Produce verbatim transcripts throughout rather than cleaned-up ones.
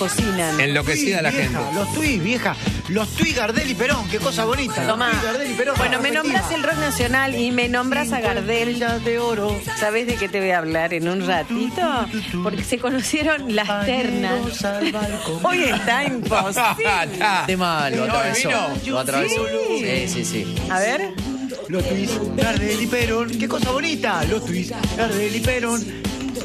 cocinan. Enloquecida la vieja, gente. Los tuits, vieja. Los tuits Gardel y Perón, qué cosa bonita. Tomá. Los tuits Gardel y Perón. Bueno, me Argentina. nombrás el rock nacional y me nombrás a Gardel. Estrellas de oro. ¿Sabés de qué te voy a hablar en un ratito? Porque se conocieron las ternas. Hoy está imposible. Tema lo No, atravesó. vino. Lo atravesó. Sí. Sí, sí, sí. A ver. Los tuits Gardel y Perón, qué cosa bonita. Los tuits Gardel y Perón.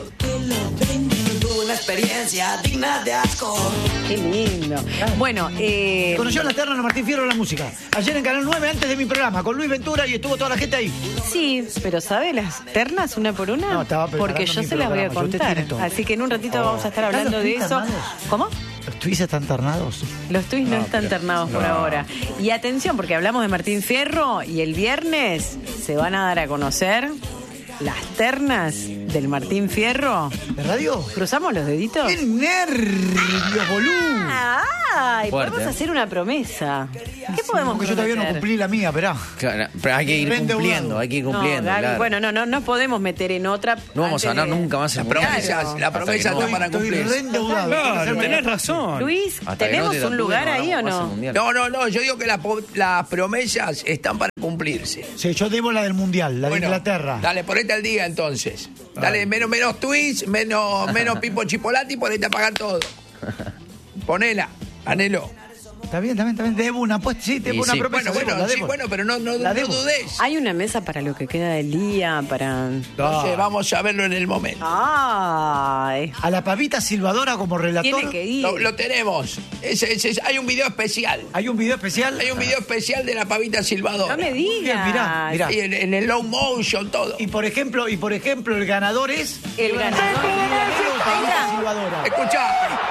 Una experiencia digna de asco. Qué lindo. Bueno, eh, Conoció la terna de Martín Fierro en la música. Ayer en Canal nueve, antes de mi programa, con Luis Ventura y estuvo toda la gente ahí. sí, pero ¿sabe las ternas una por una? No, estaba preparando Porque yo mi se las voy a programa, usted contar. tiene todo. Así que en un ratito Oh. vamos a estar hablando ¿Están de los eso. tuits ternados? ¿Cómo? ¿Los tuits están ternados? Los tuits no, están ternados por ahora. Y atención, porque hablamos de Martín Fierro y el viernes se van a dar a conocer las ternas del Martín Fierro. ¿De radio? ¿Cruzamos los deditos? ¡Qué nervios, boludo! ¡Ay! Fuerte. Podemos hacer una promesa. ¿Qué podemos Porque yo todavía no prometer? cumplí la mía, esperá. Claro, pero hay que ir Reendeudado. cumpliendo, hay que ir No, cumpliendo. Gaby, claro. bueno, no, no nos podemos meter en otra. No vamos a antes ganar de- nunca más en Las el mundial. promesas, Claro. la Hasta promesa que no. está para Estoy cumplirse. reendeudado. Claro, tenés razón. Luis, Hasta que no ¿tenemos te un tatúes, lugar no ahí o ganamos más el no? mundial. No, no, no, yo digo que las, po- las promesas están para cumplirse. Sí, yo debo la del Mundial, la de Bueno, Inglaterra. Dale, ponete al día entonces. Dale, menos, menos tweets, menos, menos Pipo Chipolati y ponete a pagar todo. Ponela, anhelo. Está bien, está bien, está bien. Debo una apuesta, sí, debo Y una sí. promesa. Bueno, debo, bueno, la sí, debo. bueno, pero no, no, La no debo. dudes. Hay una mesa para lo que queda del día, para... Entonces vamos a verlo en el momento. Ay, A la pavita silbadora como relator. tiene que ir. Lo, lo tenemos. Ese- ese- hay un video especial. Hay un video especial. Hay un video especial de la pavita silbadora. No me Bien, digas. mirá, mirá. Y en, en el low motion, todo. Y por ejemplo, y por ejemplo, el ganador es. El ganador. Ahí Pavita está. silbadora. Escucha.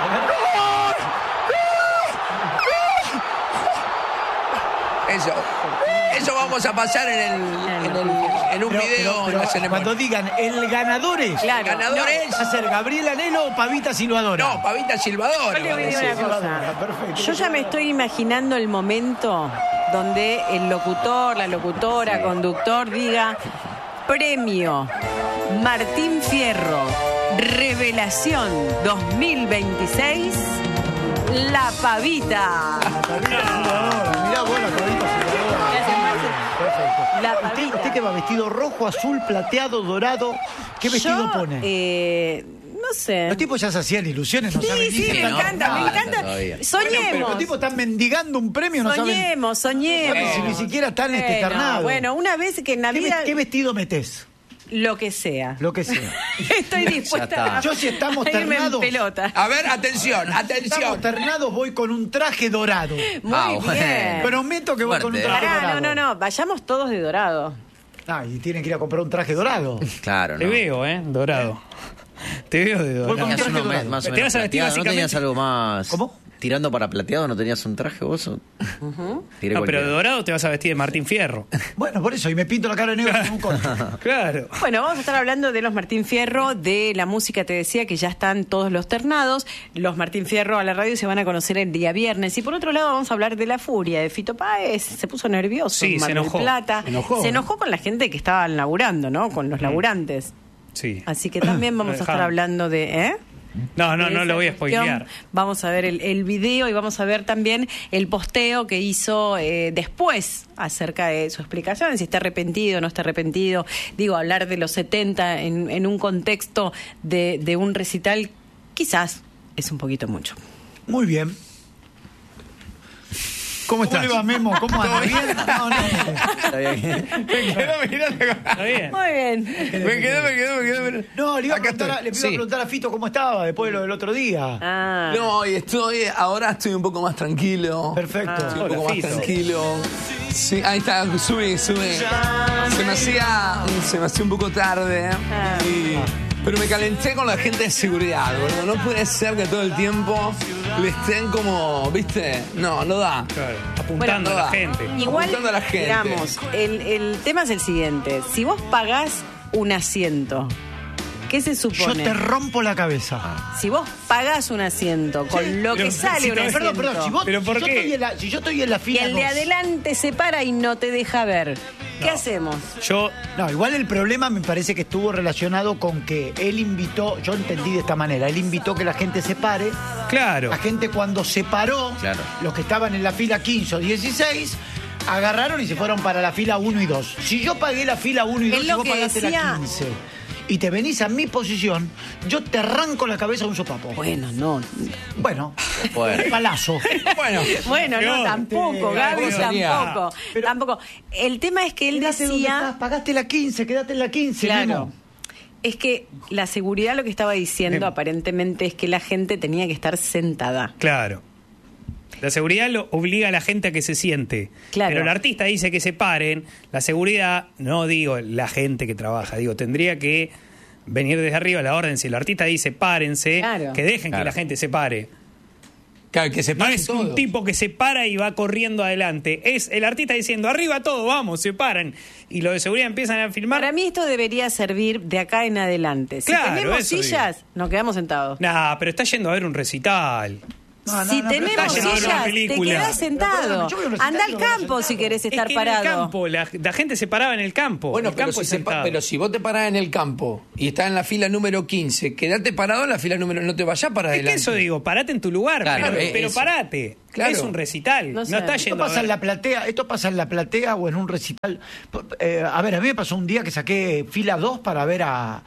Eso. Eso vamos a pasar en, el, en, el- en un Pero- video pero- en pero la ceremonia. cuando digan el ganador es. Claro. ganador no, es- ¿Va a ser Gabriel Anelo o Pavita Silvadora? No, pavita silbadora. Yo le va a voy a decir decir. una cosa. Perfecto. Yo ya me estoy imaginando el momento donde el locutor, la locutora, conductor diga premio Martín Fierro Revelación dos mil veintiséis La Pavita. Pavita Silvadora. Mirá vos la Pavita Silvadora. Gracias, Marce. Perfecto. La ¿Usted, Pavita. usted que va vestido rojo, azul, plateado, dorado? ¿Qué vestido Yo, pone? Eh, no sé. Los tipos ya se hacían ilusiones, no Sí, saben ni sí, si me están no, encanta, me no, encanta. todavía. Soñemos. Pero los tipos están mendigando un premio, no saben soñemos, soñemos. si ni siquiera están este, Bueno, ternados. Bueno, una vez que en la ¿Qué, vida, ve- qué vestido metés? lo que sea. Lo que sea. Estoy dispuesta está. Yo si estamos a irme en ternados- pelota. A ver, atención, Estamos atención. ternados, voy con un traje dorado. Muy Ah, bien. bueno. Prometo que voy con un Fuerte. traje Pará, dorado. no, no, no, vayamos todos de dorado. Ah, y tienen que ir a comprar un traje dorado. Claro, Te no. veo, ¿eh? Dorado. Te veo de Voy dorado. con Tenías traje uno dorado. me- más o Te menos vas a vestir plateado. ¿No tenías básicamente- algo más? ¿Cómo? Tirando para plateado, ¿no tenías un traje vos? o- Tiré No, pero cualquiera. de dorado te vas a vestir de Martín Fierro. Bueno, por eso, y me pinto la cara de negro con un corte. Claro. Bueno, vamos a estar hablando de los Martín Fierro, de la música, te decía que ya están todos los ternados. Los Martín Fierro a la radio se van a conocer el día viernes. Y por otro lado vamos a hablar de la furia de Fito Páez. Se puso nervioso Sí, en se Mar del enojó. Plata. Se enojó. Se enojó con la gente que estaban laburando, ¿no? Con los laburantes. Sí. Así que también vamos a estar Dejá. hablando de... ¿eh? No, no, de no esa lo voy a cuestión. spoilear. Vamos a ver el, el video y vamos a ver también el posteo que hizo eh, después acerca de su explicación, si está arrepentido o no está arrepentido. Digo, hablar de los setenta en, en un contexto de, de un recital quizás es un poquito mucho. Muy bien. ¿Cómo ¿Cómo le va, Memo? ¿Cómo anda? ¿Bien? No, no. Está bien. Me quedo mirando. Está bien. Muy bien. Me quedo, me quedo, me quedo. No, le iba a Acá preguntar, a, estoy. le iba Sí. a preguntar a Fito cómo estaba después de lo del otro día. Ah. No, y estoy, ahora estoy un poco más tranquilo. Perfecto. Estoy un Hola, poco más Fito. tranquilo. Sí, ahí está, sube, sube. Se me hacía, se me hacía un poco tarde. Ah. y- pero me calenté con la gente de seguridad, boludo. No puede ser que todo el tiempo le estén como, ¿viste? No, no da. Claro. Apuntando Bueno, a la gente. Igual, Apuntando a la gente. digamos, el, el tema es el siguiente. Si vos pagás un asiento ¿Qué se Yo supone? te rompo la cabeza. Si vos pagás un asiento con lo pero que sale si un te- asiento, Perdón, perdón, si, vos, ¿Pero si por yo qué? estoy en la, si yo estoy en la y fila el de dos, adelante se para y no te deja ver, ¿qué hacemos? Yo, No, igual el problema me parece que estuvo relacionado con que él invitó, yo entendí de esta manera, él invitó que la gente se pare, claro. la gente cuando se paró, Claro. los que estaban en la fila quince o dieciséis, agarraron y se fueron para la fila uno y dos. Si yo pagué la fila uno y Es dos y lo vos que pagaste decía. la quince y te venís a mi posición, yo te arranco la cabeza a un sopapo. Bueno, no. Bueno, Bueno. palazo. Bueno, Bueno, no, Peor. tampoco, Sí, Gaby, ¿cómo sería? tampoco. Pero- tampoco. El tema es que él Quédate donde estás, decía... pagaste la quince, quédate en la quince, Claro. Memo. Es que la seguridad lo que estaba diciendo Bien. aparentemente es que la gente tenía que estar sentada. Claro. La seguridad lo obliga a la gente a que se siente. Claro. Pero el artista dice que se paren. La seguridad, no digo la gente que trabaja, digo, tendría que venir desde arriba la orden. Si el artista dice párense, Claro. que dejen Claro. que la gente se pare. claro, que se No paren es todos. un tipo que se para y va corriendo adelante. Es el artista diciendo, arriba todo, vamos, se paran. Y los de seguridad empiezan a filmar. Para mí esto debería servir de acá en adelante. Si Claro, tenemos eso sillas, nos quedamos sentados. Nah, pero está yendo a ver un recital. No, no, si no, pero tenemos está yendo a ver una sillas, te película. quedás Pero, sentado. perdóname, yo voy a un recital Anda y al lo veo campo si sentado. querés estar es que parado. en el campo, la, la gente se paraba en el campo. Bueno, el pero campo si, es se pa- sentado. pero si vos te parás en el campo y estás en la fila número quince, quedate parado en la fila número... No te vayas para Es que adelante. eso digo, parate en tu lugar, Claro, pero, es- pero eso. parate. Claro. Es un recital, No no, sé. está Esto yendo a pasa en ver. la platea, esto pasa en la platea o en un recital. Eh, a ver, a mí me pasó un día que saqué fila dos para ver a,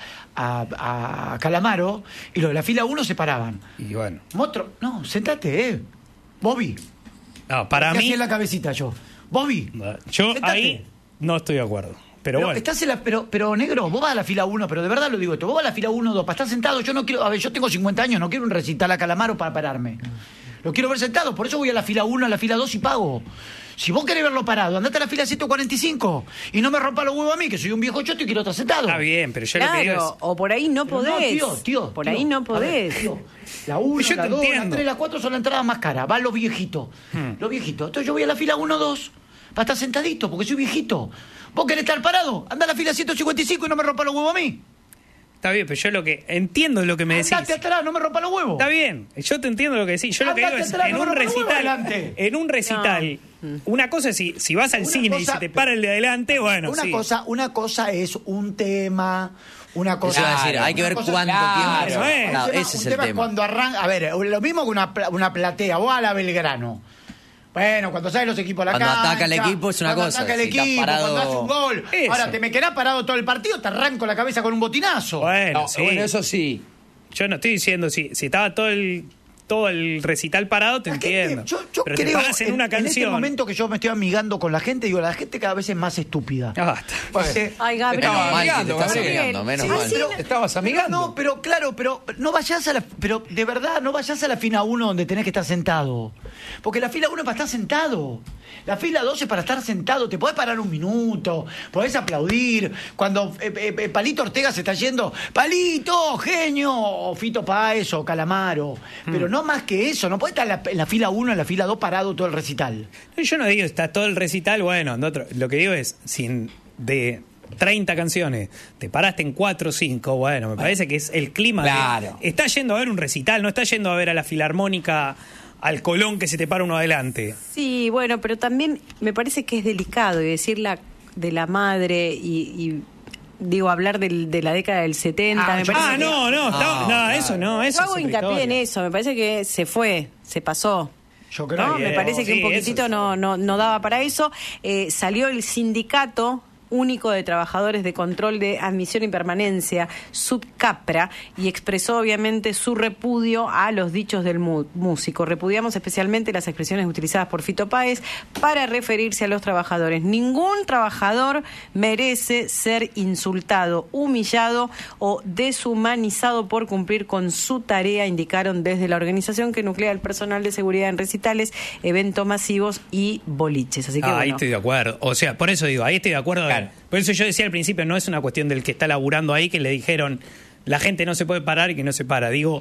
a, a Calamaro y los de la fila uno se paraban. Y bueno, Motro, no, sentate, eh. Bobby. no, para ¿Qué mí, hacía en la cabecita yo? Bobby. yo sentate. ahí no estoy de acuerdo. Pero, Pero, bueno, estás en la, pero, pero negro, vos vas a la fila uno, pero de verdad lo digo esto, vos vas a la fila uno, dos, para estar sentado, yo no quiero, a ver, yo tengo cincuenta años, no quiero un recital a Calamaro para pararme. Lo quiero ver sentado, por eso voy a la fila uno, a la fila dos y pago. Si vos querés verlo parado, andate a la fila ciento cuarenta y cinco y no me rompa los huevos a mí, que soy un viejo choto y quiero estar sentado. está bien, pero yo lo que digo Claro, es... o por ahí no Pero podés. tío, tío, por tío, ahí no a ver, podés. tío, la uno, Yo la te dos, la entiendo. tres, la cuatro son las entradas más caras. Van los viejitos. Hmm. Los viejitos. Entonces yo voy a la fila uno, dos para estar sentadito, porque soy viejito. ¿Vos querés estar parado? Anda a la fila ciento cincuenta y cinco y no me rompa los huevos a mí. Está bien, pero yo lo que entiendo lo que me decís. Andate atrás, no me rompa los huevos. Está bien, yo te entiendo lo que decís. Yo lo que digo Andate es, atrás, en no un me rompa los huevos recital, adelante. en un recital, una cosa es si, si vas al Una cine y cosa- se te para el de adelante, bueno, una sí. cosa, una cosa es un tema, una cosa. Eso iba a decir, hay que una ver cosa- cuánto claro, tiempo. eso es. Claro, Un tema- ese es un el tema tema. cuando arranca, a ver, lo mismo que una, pla- una platea, vos a la Belgrano. Bueno, cuando salen los equipos a la Cuando cancha, ataca el equipo es una cuando cosa, ataca el si estás equipo, parado- cuando hace un gol. Eso. Ahora, te me quedás parado todo el partido, te arranco la cabeza con un botinazo. Bueno, No, sí. bueno, eso sí. Yo no estoy diciendo si, si estaba todo el todo el recital parado, te La gente- entiendo. yo yo pero te creo, paras en, en, una en este canción. momento que yo me estoy amigando con la gente, digo, la gente cada vez es más estúpida. Ah, basta. Dice, Ay, Gabriel. Estaba Menos mal que te amigando, estás Gabriel. amigando, menos Sí, mal. pero- Estabas amigando. No, pero claro, pero no vayas a la. Pero de verdad, no vayas a la fila uno donde tenés que estar sentado. Porque la fila uno es para estar sentado. La fila dos es para estar sentado. Te podés parar un minuto, podés aplaudir. Cuando eh, eh, eh, Palito Ortega se está yendo, ¡Palito, genio! O Fito Páez o Calamaro. Pero no más que eso. No podés estar en la, en la fila uno, en la fila dos parado todo el recital. Yo no digo, está todo el recital, bueno, en otro- lo que digo es, si de treinta canciones te paraste en cuatro o cinco, bueno, me parece que es el clima. Claro. Que está yendo a ver un recital, no está yendo a ver a la Filarmónica, al Colón que se te para uno adelante. Sí, bueno, pero también me parece que es delicado y decir la, de la madre y, y, digo, hablar del- de la década del setenta. Ah, me yo- parece Ah, que- no, no, está- No, no, claro. eso no, eso Yo es hago otra hincapié en historia. eso, me parece que se fue, se pasó. Yo creo ¿No? que. Me parece que sí, un poquitito eso no, no, no daba para eso. Eh, salió el sindicato único de trabajadores de control de admisión y permanencia, Subcapra, y expresó obviamente su repudio a los dichos del mu- músico. Repudiamos especialmente las expresiones utilizadas por Fito Páez para referirse a los trabajadores. Ningún trabajador merece ser insultado, humillado o deshumanizado por cumplir con su tarea, indicaron desde la organización que nuclea el personal de seguridad en recitales, eventos masivos y boliches. Así que Ah, ahí bueno. estoy de acuerdo. O sea, por eso digo, ahí estoy de acuerdo. Claro. Por eso yo decía al principio, no es una cuestión del que está laburando ahí, que le dijeron, la gente no se puede parar y que no se para. Digo,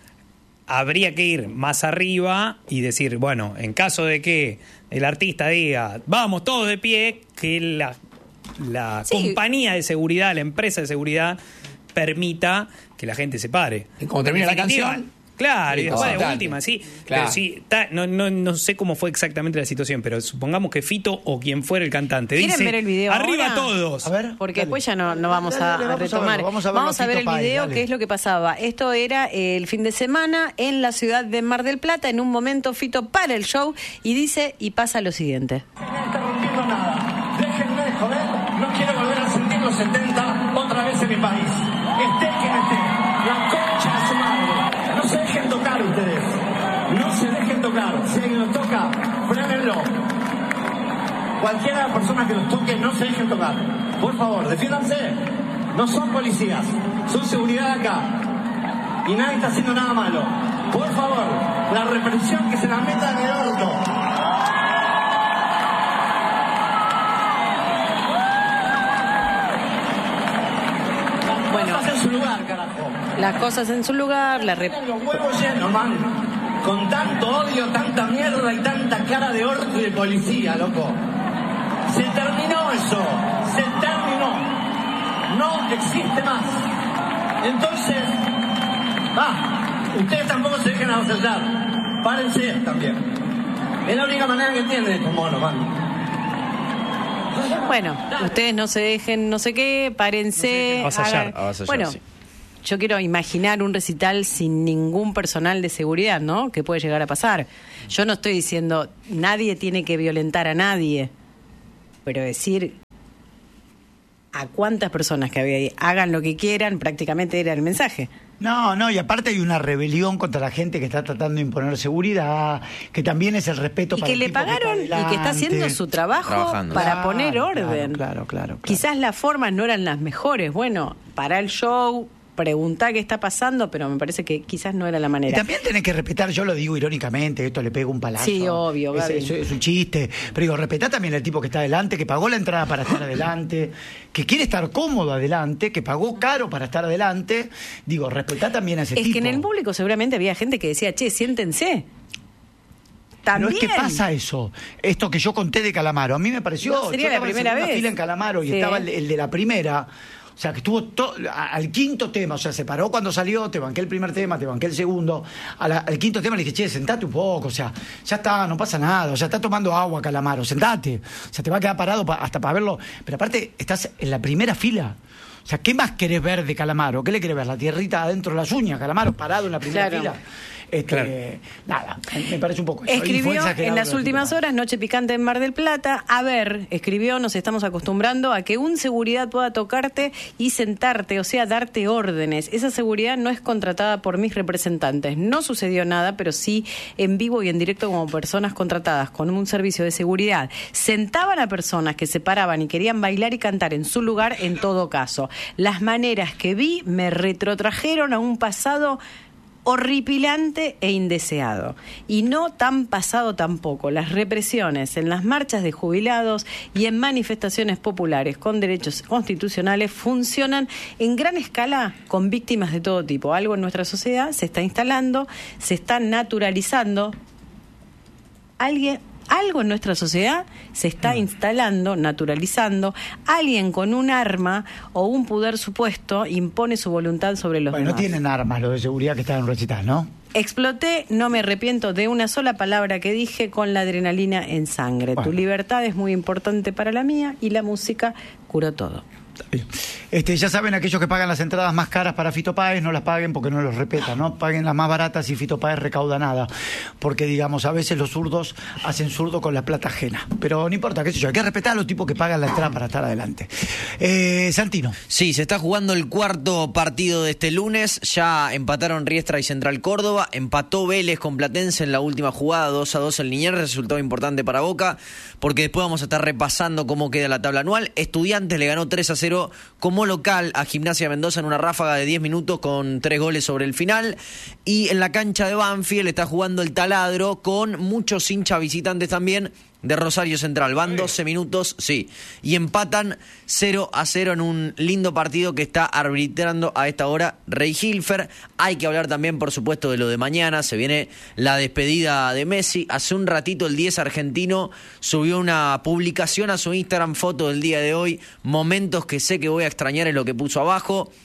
habría que ir más arriba y decir, bueno, en caso de que el artista diga, vamos todos de pie, que la, la Sí. compañía de seguridad, la empresa de seguridad, permita que la gente se pare. Y cuando termine la definitiva, canción, claro, y después de sentate. última, sí. Claro. Pero sí, ta- no, no, no sé cómo fue exactamente la situación, pero supongamos que Fito o quien fuera el cantante ¿Quieren dice, ver el video arriba ahora? todos. A ver. Porque Dale. después ya no, no vamos Dale, a, dale, a vamos a retomar. verlo, vamos a verlo a ver Fito el Páez, video, dale. qué es lo que pasaba. Esto era el fin de semana en la ciudad de Mar del Plata. En un momento Fito para el show y dice, y pasa lo siguiente. No está rompiendo nada. Déjenme de joder. No quiero volver a sentir los setenta otra vez en mi país. Esté quien esté. La concha de su madre. No se dejen tocar ustedes. No se dejen tocar. Si alguien los toca, frénenlo. Cualquiera de las personas que los toque, no se dejen tocar. Por favor, defiéndanse. No son policías. Son seguridad acá. Y nadie está haciendo nada malo. Por favor, la represión que se la meta en el orto. Bueno, Estás en su lugar, carajo. las cosas en su lugar, la rep- Los huevos llenos, man. Con tanto odio, tanta mierda y tanta cara de orto y de policía, loco. Se terminó eso. Se terminó. No existe más. Entonces, ah, ustedes tampoco se dejen avasallar. Párense también. Es la única manera que entienden estos monos, man. Bueno, ustedes no se dejen, no sé qué, párense. avasallar, hagan- avasallar, bueno, sí. yo quiero imaginar un recital sin ningún personal de seguridad, ¿no? Que puede llegar a pasar. Yo no estoy diciendo nadie tiene que violentar a nadie, pero decir a cuántas personas que había ahí hagan lo que quieran, prácticamente era el mensaje. No, no, y aparte hay una rebelión contra la gente que está tratando de imponer seguridad, que también es el respeto Y para que el le tipo pagaron está y que está haciendo adelante. su trabajo Trabajando. para Claro, poner claro, orden. claro, claro, claro. Quizás las formas no eran las mejores. Bueno, para el show, preguntar qué está pasando, pero me parece que quizás no era la Y manera. también tenés que respetar, yo lo digo irónicamente, esto le pega un palazo. Sí, obvio, Es, Gaby. es, es un chiste. Pero digo, respetá también al tipo que está adelante, que pagó la entrada para estar adelante, que quiere estar cómodo adelante, que pagó caro para estar adelante. Digo, respetá también a ese Es tipo. que en el público seguramente había gente que decía, che, siéntense. También. Pero es que pasa eso. Esto que yo conté de Calamaro, a mí me pareció. No, sería yo la estaba en primera segunda vez. fila en Calamaro y Sí. estaba el, el de la primera. O sea, que estuvo to- a- al quinto tema, o sea, se paró cuando salió, te banqué el primer tema, te banqué el segundo. A la- al quinto tema le dije, che, sentate un poco, o sea, ya está, no pasa nada, o sea, está tomando agua Calamaro, sentate. O sea, te va a quedar parado pa- hasta para verlo. Pero aparte, estás en la primera fila. O sea, ¿qué más querés ver de Calamaro? ¿Qué le querés ver? La tierrita adentro de las uñas, Calamaro parado en la primera Claro. fila. Este, Claro. Nada, me parece un poco eso. Y fue Escribió exagerado en las lo de últimas Fito Páez. horas, Noche Picante en Mar del Plata. A ver, escribió, nos estamos acostumbrando a que un seguridad pueda tocarte y sentarte, o sea, darte órdenes. Esa seguridad no es contratada por mis representantes. No sucedió nada, pero sí en vivo y en directo como personas contratadas con un servicio de seguridad. Sentaban a personas que se paraban y querían bailar y cantar en su lugar en todo caso. Las maneras que vi me retrotrajeron a un pasado horripilante e indeseado. Y no tan pasado tampoco. Las represiones en las marchas de jubilados y en manifestaciones populares con derechos constitucionales funcionan en gran escala con víctimas de todo tipo. Algo en nuestra sociedad se está instalando, se está naturalizando. Alguien... Algo en nuestra sociedad se está instalando, naturalizando. Alguien con un arma o un poder supuesto impone su voluntad sobre los Bueno, no demás. tienen armas los de seguridad que están en un recital, ¿no? Exploté, no me arrepiento de una sola palabra que dije con la adrenalina en sangre. Bueno. Tu libertad es muy importante para la mía y la música curó todo. Bien. Este, ya saben, aquellos que pagan las entradas más caras para Fito Páez, no las paguen porque no los respetan, ¿no? Paguen las más baratas y Fito Páez recauda nada. Porque, digamos, a veces los zurdos hacen zurdo con la plata ajena. Pero no importa, qué sé yo, hay que respetar a los tipos que pagan la entrada para estar adelante. Eh, Santino. Sí, se está jugando el cuarto partido de este lunes. Ya empataron Riestra y Central Córdoba. Empató Vélez con Platense en la última jugada, dos a dos el Liniers. Resultado importante para Boca, porque después vamos a estar repasando cómo queda la tabla anual. Estudiantes le ganó tres a cero como local a Gimnasia de Mendoza en una ráfaga de diez minutos con tres goles sobre el final. Y en la cancha de Banfield está jugando el Taladro con muchos hinchas visitantes también de Rosario Central. Van doce minutos, sí. Y empatan cero a cero en un lindo partido que está arbitrando a esta hora Rey Hilfer. Hay que hablar también, por supuesto, de lo de mañana. Se viene la despedida de Messi. Hace un ratito el diez argentino subió una publicación a su Instagram, foto del día de hoy. Momentos que sé que voy a extrañar es lo que puso abajo.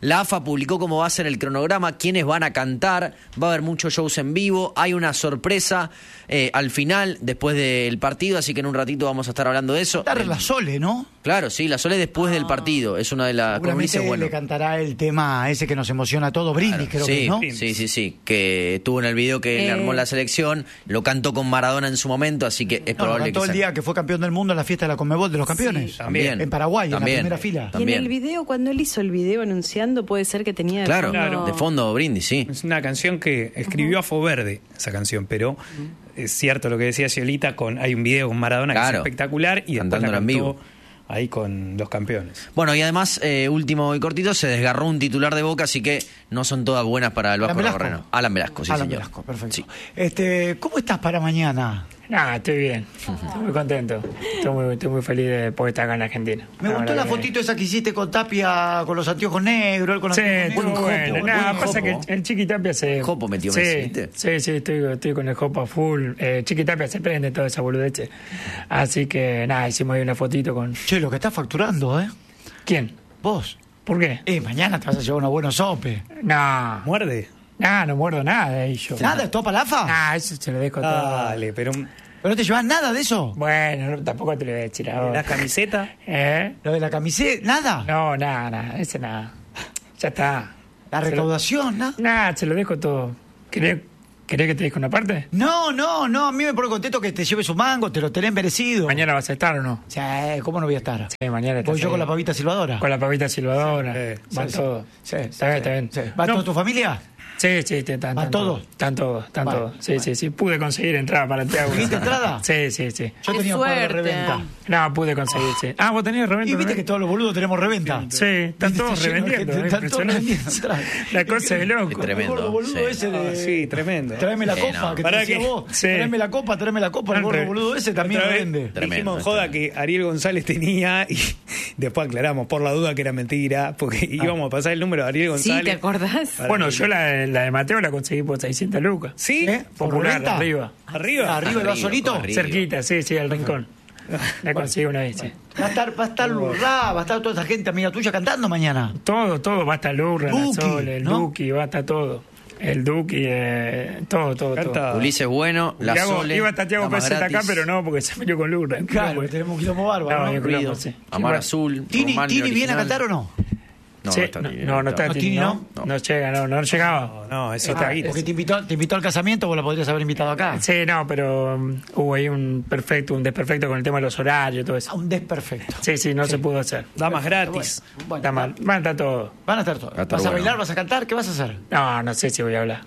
La A F A publicó cómo va a ser el cronograma, quiénes van a cantar, va a haber muchos shows en vivo, hay una sorpresa eh, al final, después del partido, así que en un ratito vamos a estar hablando de eso. Estar la Sole, ¿no? Claro, sí, la Sole después ah. del partido, es una de las... Seguramente bueno. le cantará el tema ese que nos emociona a todos, Brindis, claro, creo sí, que, ¿no? Sí, sí, sí, que tuvo en el video que eh. le armó la selección, lo cantó con Maradona en su momento, así que es no, probable cantó que... el sea... día que fue campeón del mundo en la fiesta de la Conmebol de los campeones. Sí, también. En Paraguay, también, en la primera fila. También. Y en el video, cuando él hizo el video anunciando, puede ser que tenía... Claro, de fondo... claro, de fondo Brindis, sí. Es una canción que escribió uh-huh. Afo Verde, esa canción, pero uh-huh. es cierto lo que decía Ciolita, con, hay un video con Maradona claro. que es espectacular y después la cantó en vivo. Ahí con los campeones. Bueno, y además, eh, último y cortito, se desgarró un titular de Boca, así que no son todas buenas para el Vasco Arborreno. Alan Velasco, sí, Alan señor. Velasco, perfecto. Sí. Este, ¿cómo estás para mañana? Nada, estoy bien. Estoy muy contento. Estoy muy, estoy muy feliz de poder estar acá en Argentina. Me la gustó la fotito esa que hiciste con Tapia, con los anteojos negros. Él con los sí, anteojos negros. Bueno, Jopo, nada, buen pasa Jopo. que el Chiqui Tapia se... Jopo metió sí, Messi, ¿viste? Sí, sí, estoy, estoy con el Jopo a full. Eh, Chiqui Tapia se prende toda esa boludeche. Así que, nada, hicimos ahí una fotito con... Che, lo que estás facturando, ¿eh? ¿Quién? ¿Vos? ¿Por qué? Eh, mañana te vas a llevar unos buenos sope. No. ¿Muerde? No, no muerdo nada de ahí yo. ¿Nada? ¿Todo para la F A? Ah, eso se lo dejo todo. Dale, pero... ¿Pero no te llevas nada de eso? Bueno, no, tampoco te lo voy a decir ahora. ¿La camiseta? ¿Eh? ¿Lo de la camiseta? ¿Nada? No, nada, nada. Ese nada. Ya está. ¿La recaudación? ¿Nada? Nada, se lo dejo todo. ¿Querés, ¿Querés que te deje una parte? No, no, no. A mí me pone contento que te lleves un mango, te lo tenés merecido. ¿Mañana vas a estar o no? Sí, ¿cómo no voy a estar? Sí, mañana estás ¿Voy yo ahí. con la pavita silbadora? Con la pavita silbadora. Sí, Van sí, todos. Sí, sí, está bien, está bien. sí. ¿Va No. toda tu familia? Sí, sí, están, están, ¿Van todos? Están todos, están Vale, todos. Sí, vale. sí, sí. Pude conseguir entrada para el teatro. ¿Tuviste entrada? Sí, sí, sí. Yo Qué tenía un par de suerte. reventa. No, pude conseguir, sí. Ah, vos tenías reventa. Y viste ¿no? que todos los boludos tenemos reventa. Sí, están Viste, todos está lleno de revendiendo. gente, ¿eh? están todos Impresionante. revendiendo entradas. La cosa de loco. Es tremendo. El gordo boludo Sí. ese de... Ah, sí, tremendo. Tráeme la Sí, copa, no. que te Pará decía que- vos. sí. Tráeme la copa, tráeme la copa. El Al gordo revés. boludo ese también Otra vez revende. Tremendo, Dijimos en es joda tremendo. que Ariel González tenía y después aclaramos por la duda que era mentira, porque íbamos a pasar el número de Ariel Sí, González. ¿te acordás? Para Bueno, que- yo la, la de Mateo la conseguí por seiscientas lucas. ¿Sí? ¿Eh? ¿Por Popular, reventa? arriba. ¿Arriba? ¿Arriba y va solito? arriba. Cerquita, sí, sí, al rincón. La conseguí una vez, sí. Va a estar, va a estar Lurra, va a estar toda esa gente amiga tuya cantando mañana. Todo, todo, va a estar Lurra, la Duki, Sol, el ¿no? Duki, va a estar todo. El Duki, eh, todo, todo, Canta- todo. Ulises Bueno, la Tiago- Sole. iba a estar Tiago Damas Peseta acá, Gratis, pero no, porque se metió con Lurra. Claro, No, tenemos un quilombo bárbaro. no, ¿no? yo Ruido, creo, sí. Amar Sí, Azul. ¿Tini, Román, ¿Tini viene a original. cantar o no? No, Sí, no está no, Tini, no, no está No, Tini, Tini, ¿no? ¿no? No llega, no, no llegaba. No, no, eso Está- está Porque te invitó, te invitó al casamiento, vos la podrías haber invitado acá. Sí, no, pero um, hubo ahí un perfecto, un desperfecto con el tema de los horarios y todo A eso. un desperfecto. Sí, sí, no se pudo hacer. Damas gratis. Bueno, Está mal. Van a estar todos. van a estar todos. Va a estar ¿Vas a bueno. bailar? ¿Vas a cantar? ¿Qué vas a hacer? No, no sé si voy a hablar.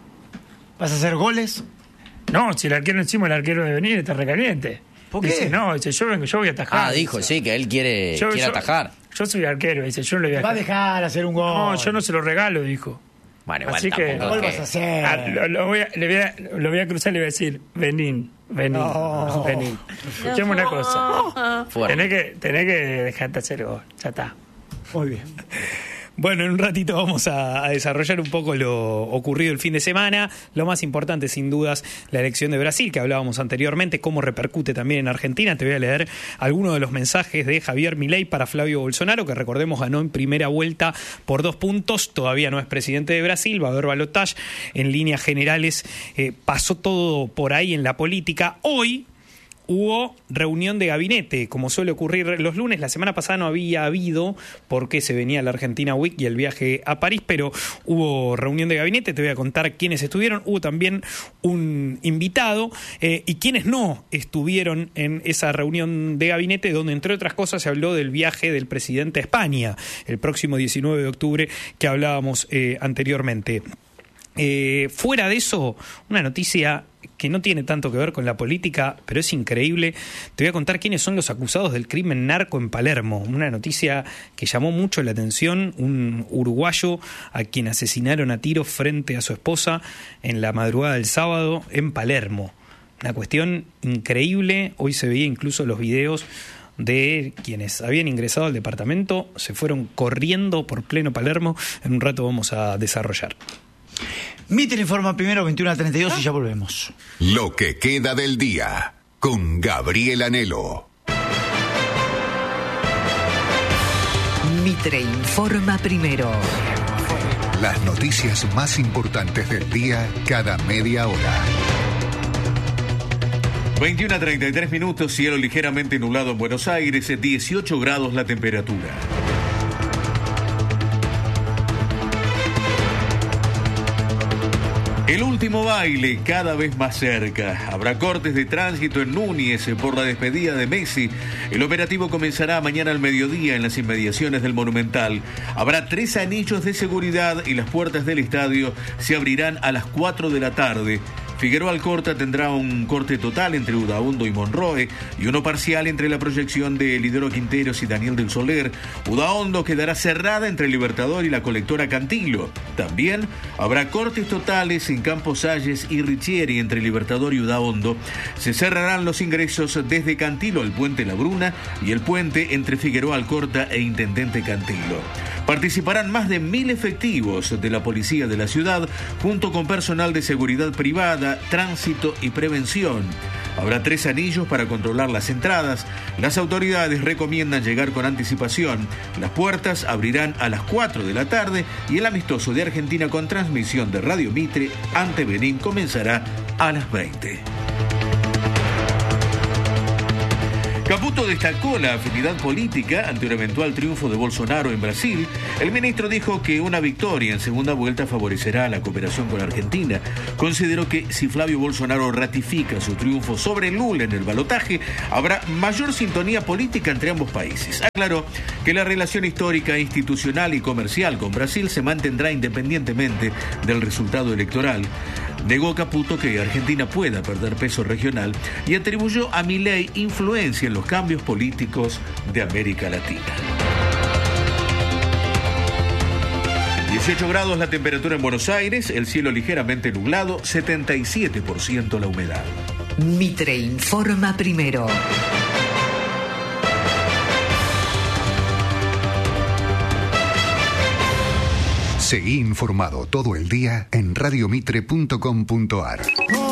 ¿Vas a hacer goles? No, si el arquero encima, el arquero de venir está recaliente. ¿Por qué? Dice, no, dice, yo vengo, yo voy a atajar. Ah, dijo, sí, que él quiere, Yo- quiere yo- atajar. Yo soy arquero, dice, yo no le voy a Va a dejar. dejar hacer un gol. No, yo no se lo regalo, dijo. Bueno, igual Así que- tampoco ¿Cuál es vas que- a hacer? Ah, lo, lo voy a, le voy a, lo voy a cruzar y le voy a decir, venín, venín, No. venín. Escuchame una cosa. Fuerte. Tenés que, tenés que dejarte hacer gol. Ya está. Muy bien. Bueno, en un ratito vamos a, a desarrollar un poco lo ocurrido el fin de semana. Lo más importante, sin dudas, la elección de Brasil, que hablábamos anteriormente, cómo repercute también en Argentina. Te voy a leer algunos de los mensajes de Javier Milei para Flavio Bolsonaro, que recordemos ganó en primera vuelta por dos puntos. Todavía no es presidente de Brasil, va a haber balotaje. En líneas generales, eh, pasó todo por ahí en la política. Hoy hubo reunión de gabinete, como suele ocurrir los lunes. La semana pasada no había habido, porque se venía la Argentina Week y el viaje a París, pero hubo reunión de gabinete. Te voy a contar quiénes estuvieron. Hubo también un invitado eh, y quienes no estuvieron en esa reunión de gabinete, donde entre otras cosas se habló del viaje del presidente a España el próximo diecinueve de octubre, que hablábamos eh, anteriormente. Eh, fuera de eso, una noticia que no tiene tanto que ver con la política, pero es increíble. Te voy a contar quiénes son los acusados del crimen narco en Palermo. Una noticia que llamó mucho la atención. Un uruguayo a quien asesinaron a tiros frente a su esposa en la madrugada del sábado en Palermo. Una cuestión increíble. Hoy se veía incluso los videos de quienes habían ingresado al departamento. Se fueron corriendo por pleno Palermo. En un rato vamos a desarrollar. Mitre informa primero, veintiuno a treinta y dos, y ya volvemos. Lo que queda del día, con Gabriel Anhelo. Mitre informa primero. Las noticias más importantes del día cada media hora. veintiuno a treinta y tres minutos, cielo ligeramente nublado en Buenos Aires, dieciocho grados la temperatura. El último baile cada vez más cerca. Habrá cortes de tránsito en Núñez por la despedida de Messi. El operativo comenzará mañana al mediodía en las inmediaciones del Monumental. Habrá tres anillos de seguridad y las puertas del estadio se abrirán a las cuatro de la tarde. Figueroa Alcorta tendrá un corte total entre Udaondo y Monroe y uno parcial entre la proyección de Lidero Quinteros y Daniel del Soler. Udaondo quedará cerrada entre Libertador y la colectora Cantilo. También habrá cortes totales en Campos Salles y Richieri entre Libertador y Udaondo. Se cerrarán los ingresos desde Cantilo al Puente La Bruna y el puente entre Figueroa Alcorta e Intendente Cantilo. Participarán más de mil efectivos de la policía de la ciudad, junto con personal de seguridad privada, tránsito y prevención. Habrá tres anillos para controlar las entradas. Las autoridades recomiendan llegar con anticipación. Las puertas abrirán a las cuatro de la tarde y el amistoso de Argentina con transmisión de Radio Mitre ante Benín comenzará a las veinte. Caputo destacó la afinidad política ante un eventual triunfo de Bolsonaro en Brasil. El ministro dijo que una victoria en segunda vuelta favorecerá la cooperación con Argentina. Consideró que si Flavio Bolsonaro ratifica su triunfo sobre Lula en el balotaje, habrá mayor sintonía política entre ambos países. Aclaró que la relación histórica, institucional y comercial con Brasil se mantendrá independientemente del resultado electoral. Negó Caputo que Argentina pueda perder peso regional y atribuyó a Milei influencia en los cambios políticos de América Latina. dieciocho grados la temperatura en Buenos Aires, el cielo ligeramente nublado, setenta y siete por ciento la humedad. Mitre informa primero. Seguí informado todo el día en radiomitre punto com punto ar.